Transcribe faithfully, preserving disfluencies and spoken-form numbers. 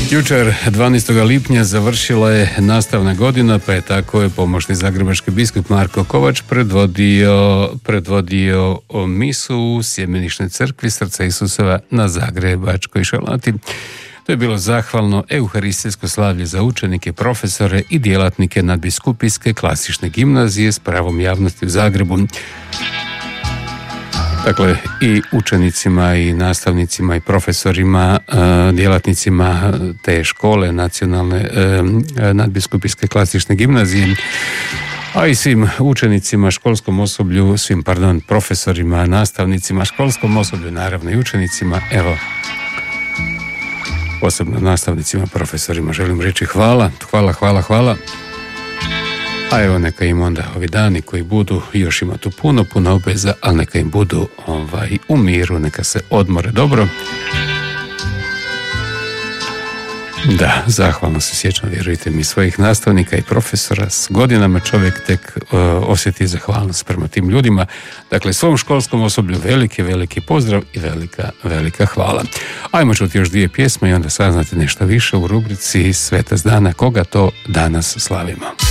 Jučer, dvanaestog lipnja, završila je nastavna godina, pa je tako je pomoćni zagrebački biskup Marko Kovač predvodio, predvodio misu u Sjemeničnoj crkvi Srca Isusova na Zagrebačkoj Šalati. To je bilo zahvalno euharistijsko slavlje za učenike, profesore i djelatnike nadbiskupijske klasične gimnazije s pravom javnosti u Zagrebu. Dakle, i učenicima i nastavnicima i profesorima, djelatnicima te škole nacionalne nadbiskupijske klasične gimnazije, a i svim učenicima, školskom osoblju, svim, pardon, profesorima, nastavnicima, školskom osoblju, naravno i učenicima, evo, posebno nastavnicima, profesorima želim reći hvala, hvala, hvala, hvala. A evo, neka im onda ovi dani koji budu, još ima tu puno, puno obveza, ali neka im budu ovaj, u miru, neka se odmore dobro. Da, zahvalno se sjećam, vjerujte mi, svojih nastavnika i profesora. S godinama čovjek tek uh, osjeti zahvalnost prema tim ljudima. Dakle, svom školskom osoblju veliki, veliki pozdrav i velika, velika hvala. Ajmo čuti još dvije pjesme i onda saznati nešto više u rubrici Svetac dana. Koga to danas slavimo?